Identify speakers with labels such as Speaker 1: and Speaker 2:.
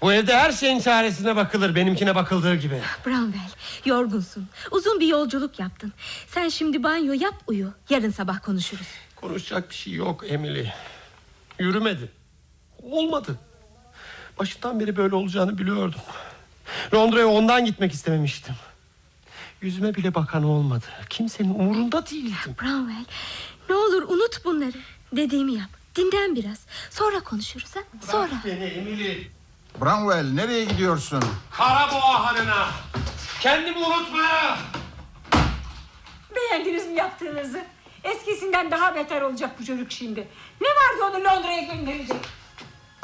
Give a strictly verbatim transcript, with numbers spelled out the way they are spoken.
Speaker 1: Bu evde her şeyin çaresine bakılır, benimkine bakıldığı gibi.
Speaker 2: Bramwell, yorgunsun. Uzun bir yolculuk yaptın. Sen şimdi banyo yap, uyu. Yarın sabah konuşuruz.
Speaker 1: Konuşacak bir şey yok Emily. Yürümedi. Olmadı. Başından beri böyle olacağını biliyordum. Londra'ya ondan gitmek istememiştim. Yüzüme bile bakan olmadı. Kimsenin umurunda değildim.
Speaker 2: Bramwell, ne olur unut bunları. Dediğimi yap. Dinlen biraz. Sonra konuşuruz ha? Sonra.
Speaker 1: Bırak beni Emily.
Speaker 3: Bramwell, nereye gidiyorsun?
Speaker 1: Karaboğa Hanı'na. Kendimi unutma.
Speaker 4: Beğendiniz mi yaptığınızı? Eskisinden daha beter olacak bu çocuk şimdi. Ne vardı onu Londra'ya gönderecek?